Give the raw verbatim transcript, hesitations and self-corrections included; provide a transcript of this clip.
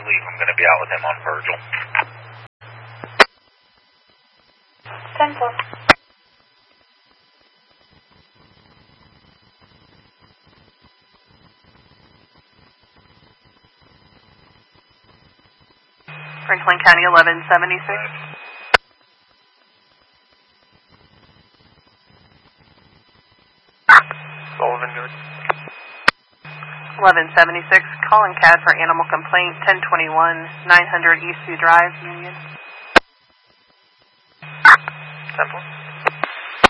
leave. I'm going to be out with him on Virgil. ten four. Franklin County eleven seventy-six. Sullivan, good. eleven seventy-six, calling C A D for animal complaint, ten twenty-one, nine hundred Eastview Drive, Union. ten four.